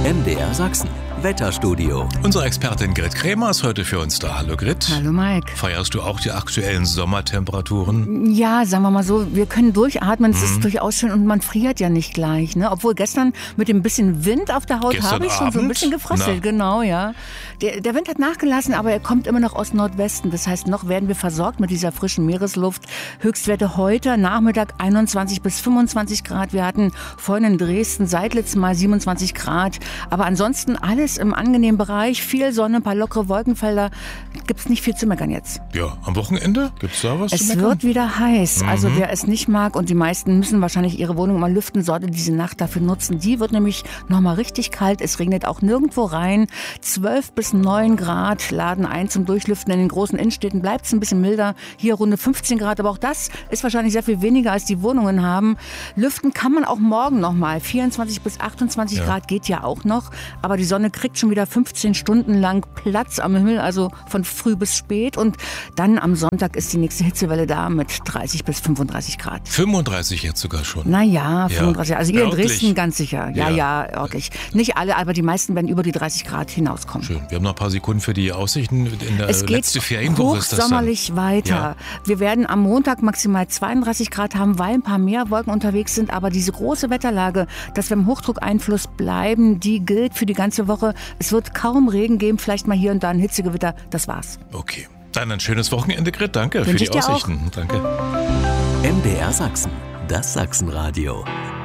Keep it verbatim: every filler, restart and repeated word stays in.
M D R Sachsen. Wetterstudio. Unsere Expertin Grit Krämer ist heute für uns da. Hallo Grit. Hallo Mike. Feierst du auch die aktuellen Sommertemperaturen? Ja, sagen wir mal so, wir können durchatmen, es mhm. ist durchaus schön und man friert ja nicht gleich. Ne? Obwohl gestern mit dem bisschen Wind auf der Haut Gestern habe ich schon Abend? so ein bisschen gefröstelt. Na. Genau, ja. Der, der Wind hat nachgelassen, aber er kommt immer noch aus Nordwesten. Das heißt, noch werden wir versorgt mit dieser frischen Meeresluft. Höchstwerte heute, Nachmittag einundzwanzig bis fünfundzwanzig Grad. Wir hatten vorhin in Dresden seit letztem Mal siebenundzwanzig Grad. Aber ansonsten alles im angenehmen Bereich. Viel Sonne, ein paar lockere Wolkenfelder. Gibt es nicht viel zu meckern jetzt. Ja, am Wochenende gibt es da was es zu meckern? Es wird wieder heiß. Mhm. Also wer es nicht mag, und die meisten müssen wahrscheinlich ihre Wohnung mal lüften, sollte diese Nacht dafür nutzen. Die wird nämlich nochmal richtig kalt. Es regnet auch nirgendwo rein. zwölf bis neun Grad laden ein zum Durchlüften. In den großen Innenstädten bleibt es ein bisschen milder. Hier runde fünfzehn Grad. Aber auch das ist wahrscheinlich sehr viel weniger, als die Wohnungen haben. Lüften kann man auch morgen nochmal. vierundzwanzig bis achtundzwanzig ja. Grad geht ja auch noch. Aber die Sonne kriegt schon wieder fünfzehn Stunden lang Platz am Himmel. Also von früh bis spät. Und dann am Sonntag ist die nächste Hitzewelle da mit dreißig bis fünfunddreißig Grad. fünfunddreißig jetzt sogar schon? Naja, fünfunddreißig. Also ihr in Dresden ganz sicher. Ja, ja, ja, örtlich. Nicht alle, aber die meisten werden über die dreißig Grad hinauskommen. Schön. Wir haben noch ein paar Sekunden für die Aussichten in der es letzten geht Ferienwoche. Ist das hochsommerlich weiter. Ja. Wir werden am Montag maximal zweiunddreißig Grad haben, weil ein paar mehr Wolken unterwegs sind. Aber diese große Wetterlage, dass wir im Hochdruckeinfluss bleiben, die gilt für die ganze Woche. Es wird kaum Regen geben, vielleicht mal hier und da ein Hitzegewitter. Das war's. Okay. Dann ein schönes Wochenende, Grit. Danke Wünsch für die ich dir Aussichten. auch. Danke. M D R Sachsen. Das Sachsenradio.